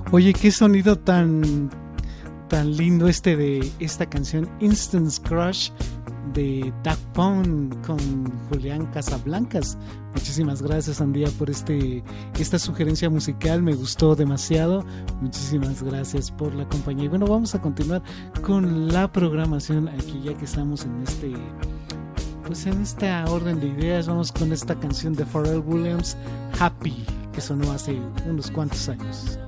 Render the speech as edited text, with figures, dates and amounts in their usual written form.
Oye, qué sonido tan lindo de esta canción Instant Crush de Daft Punk con Julián Casablancas. Muchísimas gracias, Andía, por esta sugerencia musical, me gustó demasiado. Muchísimas gracias por la compañía. Y bueno, vamos a continuar con la programación aquí, ya que estamos en en esta orden de ideas. Vamos con esta canción de Pharrell Williams, Happy, que sonó hace unos cuantos años.